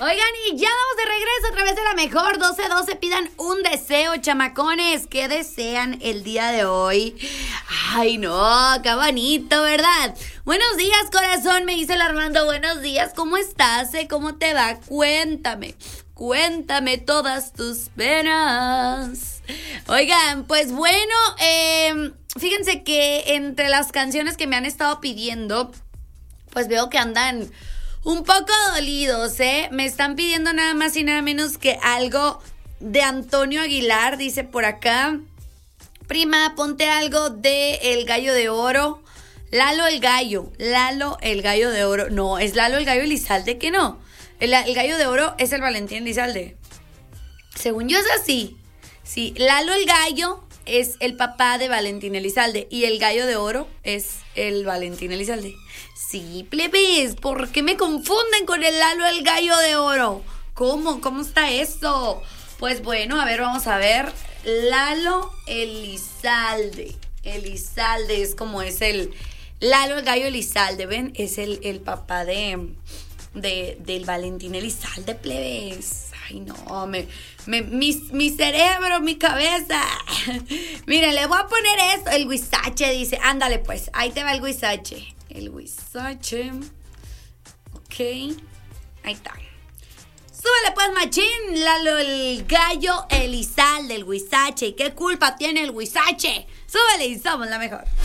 Oigan, y ya vamos de regreso a través de la mejor 1212. Pidan un deseo, chamacones. ¿Qué desean el día de hoy? Ay, no, qué bonito, ¿verdad? Buenos días, corazón, me dice el Armando. Buenos días, ¿cómo estás? ¿Cómo te va? Cuéntame todas tus penas. Oigan, pues bueno, fíjense que entre las canciones que me han estado pidiendo, pues veo que andan un poco dolidos, Me están pidiendo nada más y nada menos que algo de Antonio Aguilar, dice por acá. Prima, ponte algo de El Gallo de Oro. Lalo el Gallo de Oro. No, es Lalo el Gallo Elizalde, que no. El Gallo de Oro es el Valentín Elizalde. Según yo es así. Sí, Lalo el Gallo es el papá de Valentín Elizalde y el Gallo de Oro es el Valentín Elizalde. Sí, plebes, ¿por qué me confunden con el Lalo el Gallo de Oro? ¿Cómo está eso? Pues bueno, a ver, vamos a ver. Lalo Elizalde. Elizalde es como es el Lalo el Gallo Elizalde, ¿ven? Es el papá del Valentín Elizalde, plebes. Ay, no, mi cerebro, mi cabeza. Miren, le voy a poner esto. El Huizache dice, ándale pues, ahí te va el Huizache. El Huizache. Ok, ahí está. Súbele pues, machín, Lalo el Gallo Elizalde, el Huizache. ¿Y qué culpa tiene el Huizache? Súbele y somos la mejor.